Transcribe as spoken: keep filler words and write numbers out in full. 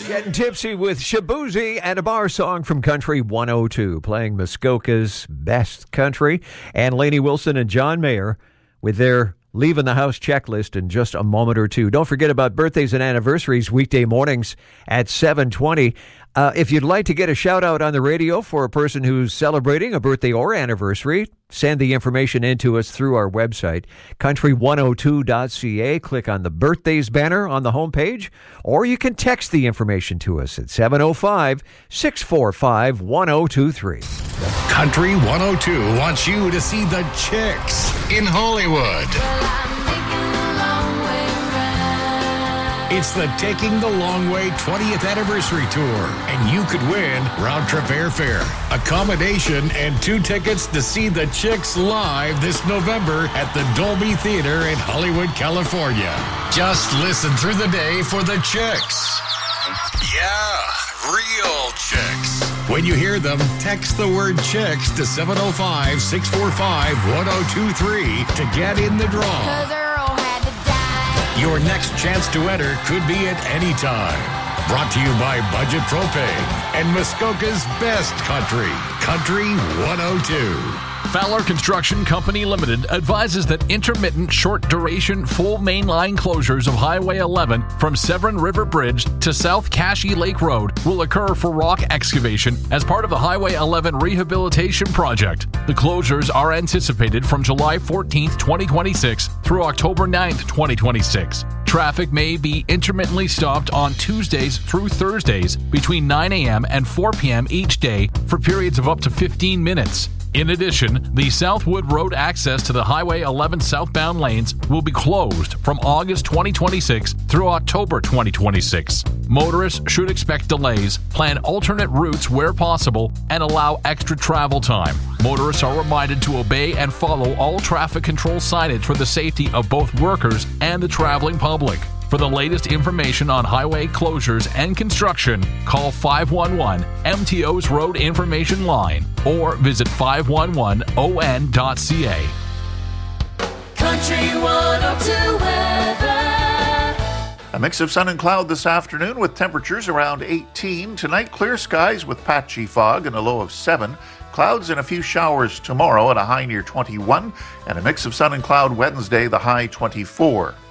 Getting tipsy with Shabuzi and a bar song from Country one oh two, playing Muskoka's best country. And Lainey Wilson and John Mayer with their Leaving the House checklist in just a moment or two. Don't forget about birthdays and anniversaries weekday mornings at seven twenty. Uh, if you'd like to get a shout out on the radio for a person who's celebrating a birthday or anniversary, send the information in to us through our website, country one oh two dot c a. Click on the birthdays banner on the homepage, or you can text the information to us at seven oh five, six four five, one oh two three. Country one oh two wants you to see the Chicks in Hollywood. It's the Taking the Long Way twentieth Anniversary Tour, and you could win round-trip airfare, accommodation, and two tickets to see the Chicks live this November at the Dolby Theater in Hollywood, California. Just listen through the day for the Chicks. Yeah, real Chicks. When you hear them, text the word Chicks to seven oh five, six four five, one oh two three to get in the draw. Your next chance to enter could be at any time. Brought to you by Budget Propane and Muskoka's best country, Country one oh two. Fowler Construction Company Limited advises that intermittent short-duration full mainline closures of Highway eleven from Severn River Bridge to South Cashy Lake Road will occur for rock excavation as part of the Highway eleven rehabilitation project. The closures are anticipated from July fourteenth, twenty twenty-six through October ninth, twenty twenty-six. Traffic may be intermittently stopped on Tuesdays through Thursdays between nine a.m. and four p.m. each day for periods of up to fifteen minutes. In addition, the Southwood Road access to the Highway eleven southbound lanes will be closed from August twenty twenty-six through October twenty twenty-six. Motorists should expect delays, plan alternate routes where possible, and allow extra travel time. Motorists are reminded to obey and follow all traffic control signage for the safety of both workers and the traveling public. For the latest information on highway closures and construction, call five one one M T O's Road Information Line or visit five one one O N dot c a. Country one oh two weather. A mix of sun and cloud this afternoon with temperatures around eighteen. Tonight, clear skies with patchy fog and a low of seven. Clouds and a few showers tomorrow at a high near twenty-one. And a mix of sun and cloud Wednesday, the high twenty-four.